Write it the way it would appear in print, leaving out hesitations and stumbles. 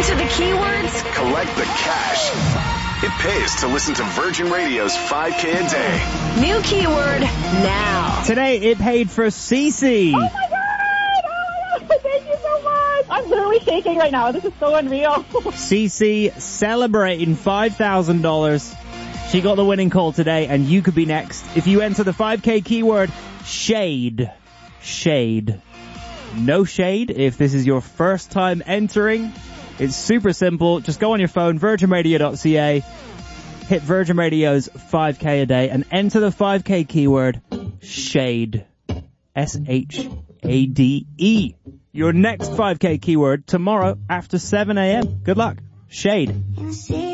Enter the keywords. Collect the cash. It pays to listen to Virgin Radio's 5K a day. New keyword now. Today it paid for Cece. Oh my God! Thank you so much! I'm literally shaking right now. This is so unreal. Cece celebrating $5,000. She got the winning call today, and you could be next if you enter the 5K keyword shade. Shade. No shade if this is your first time entering. It's super simple. Just go on your phone, virginradio.ca, hit Virgin Radio's 5K a day, and enter the 5K keyword shade. SHADE. Your next 5K keyword tomorrow after 7 a.m. Good luck. Shade.